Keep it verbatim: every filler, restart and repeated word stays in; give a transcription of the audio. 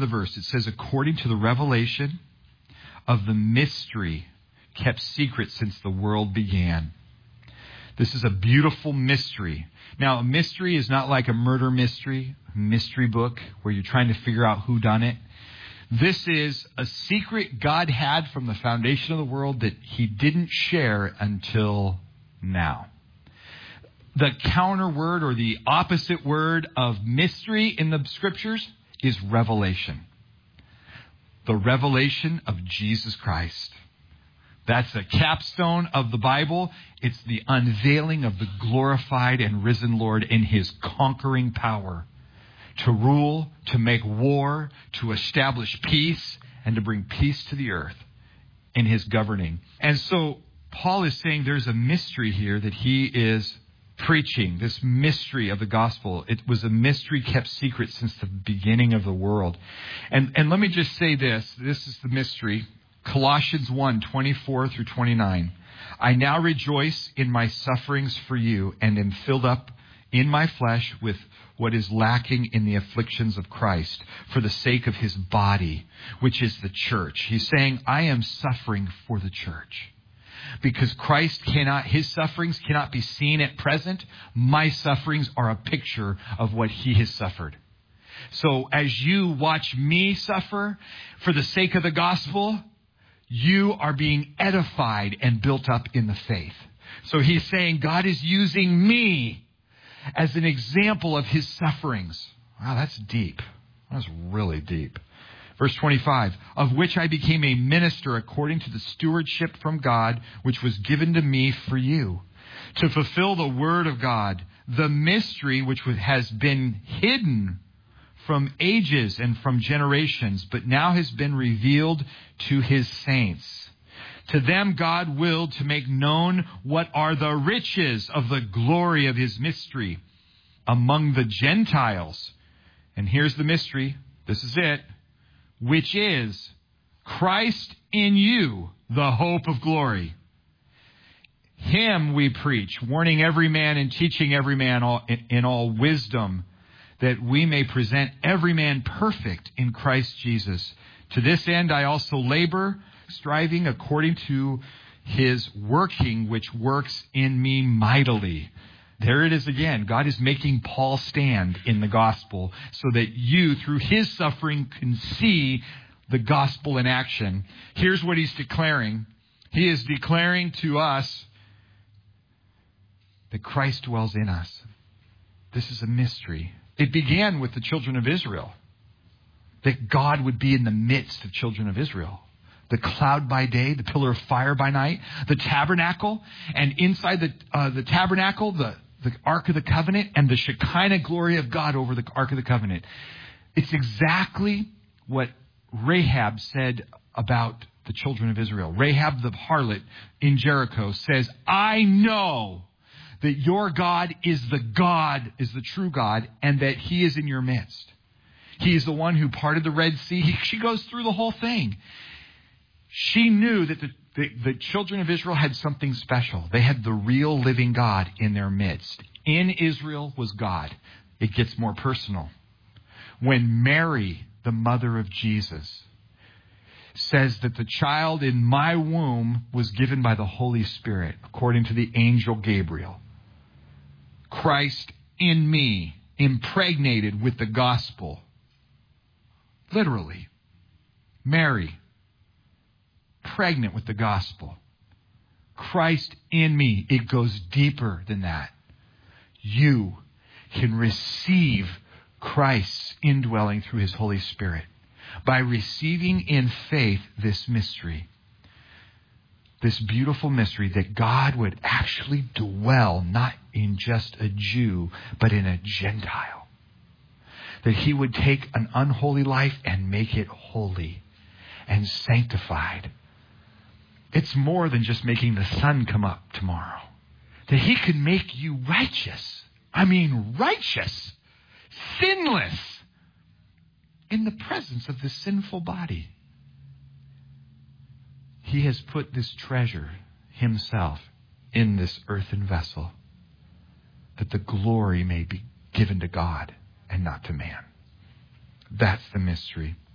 the verse, it says, according to the revelation of the mystery kept secret since the world began. This is a beautiful mystery. Now, a mystery is not like a murder mystery, a mystery book where you're trying to figure out who done it. This is a secret God had from the foundation of the world that he didn't share until now. The counter word or the opposite word of mystery in the scriptures is revelation. The revelation of Jesus Christ. That's the capstone of the Bible. It's the unveiling of the glorified and risen Lord in his conquering power to rule, to make war, to establish peace, and to bring peace to the earth in his governing. And so Paul is saying there's a mystery here that he is preaching, this mystery of the gospel. It was a mystery kept secret since the beginning of the world. And, and let me just say this. This is the mystery. Colossians one, twenty-four through twenty-nine. I now rejoice in my sufferings for you and am filled up in my flesh with what is lacking in the afflictions of Christ for the sake of his body, which is the church. He's saying, I am suffering for the church. Because Christ cannot, his sufferings cannot be seen at present. My sufferings are a picture of what he has suffered. So as you watch me suffer for the sake of the gospel, you are being edified and built up in the faith. So he's saying God is using me as an example of his sufferings. Wow, that's deep. That's really deep. Verse twenty-five, of which I became a minister according to the stewardship from God, which was given to me for you, to fulfill the word of God, the mystery which has been hidden from ages and from generations, but now has been revealed to his saints. To them God willed to make known what are the riches of the glory of his mystery among the Gentiles. And here's the mystery. This is it. Which is Christ in you, the hope of glory. Him we preach, warning every man and teaching every man all, in, in all wisdom, that we may present every man perfect in Christ Jesus. To this end I also labor, striving according to his working, which works in me mightily. There it is again. God is making Paul stand in the gospel so that you, through his suffering, can see the gospel in action. Here's what he's declaring. He is declaring to us that Christ dwells in us. This is a mystery. It began with the children of Israel, that God would be in the midst of children of Israel. The cloud by day, the pillar of fire by night, the tabernacle, and inside the uh, the tabernacle, the, the Ark of the Covenant, and the Shekinah glory of God over the Ark of the Covenant. It's exactly what Rahab said about the children of Israel. Rahab the harlot in Jericho says, I know that your God is the God, is the true God, and that he is in your midst. He is the one who parted the Red Sea. He, she goes through the whole thing. She knew that the, the, the children of Israel had something special. They had the real living God in their midst. In Israel was God. It gets more personal. When Mary, the mother of Jesus, says that the child in my womb was given by the Holy Spirit, according to the angel Gabriel. Christ in me, impregnated with the gospel. Literally. Mary, pregnant with the gospel. Christ in me. It goes deeper than that. You can receive Christ's indwelling through his Holy Spirit by receiving in faith this mystery. This beautiful mystery that God would actually dwell not in just a Jew, but in a Gentile. That he would take an unholy life and make it holy and sanctified. It's more than just making the sun come up tomorrow. That he could make you righteous. I mean righteous. Sinless. In the presence of this sinful body. He has put this treasure, himself, in this earthen vessel. That the glory may be given to God and not to man. That's the mystery.